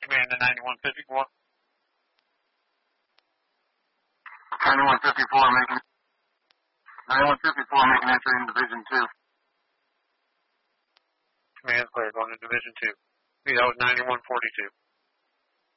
Command to 9154. 9154 making entry in Division 2. Command clear, going to Division 2. That was 9142.